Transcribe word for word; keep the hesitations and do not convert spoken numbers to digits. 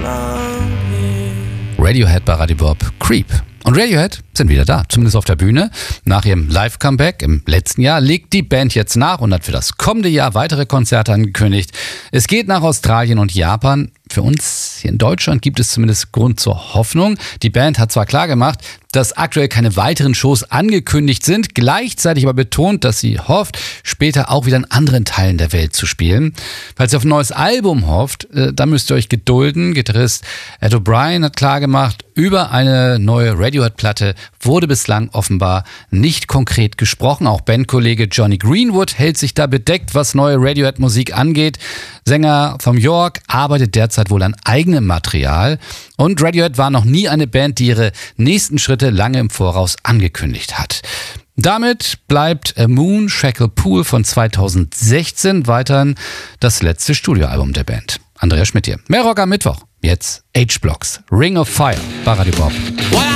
Radiohead bei Radio Bob, Creep. Und Radiohead sind wieder da, zumindest auf der Bühne. Nach ihrem Live-Comeback im letzten Jahr legt die Band jetzt nach und hat für das kommende Jahr weitere Konzerte angekündigt. Es geht nach Australien und Japan. Für uns hier in Deutschland gibt es zumindest Grund zur Hoffnung. Die Band hat zwar klargemacht, dass aktuell keine weiteren Shows angekündigt sind, gleichzeitig aber betont, dass sie hofft, später auch wieder in anderen Teilen der Welt zu spielen. Falls ihr auf ein neues Album hofft, äh, dann müsst ihr euch gedulden. Gitarrist Ed O'Brien hat klargemacht, über eine neue Radiohead-Platte wurde bislang offenbar nicht konkret gesprochen. Auch Bandkollege Johnny Greenwood hält sich da bedeckt, was neue Radiohead-Musik angeht. Sänger Thom Yorke arbeitet derzeit wohl an eigenem Material. Und Radiohead war noch nie eine Band, die ihre nächsten Schritte lange im Voraus angekündigt hat. Damit bleibt A Moon Shackle Pool von zweitausendsechzehn weiterhin das letzte Studioalbum der Band. Andreas Schmidt hier. Mehr Rock am Mittwoch. Jetzt H-Blocks, Ring of Fire bei Radio Bob.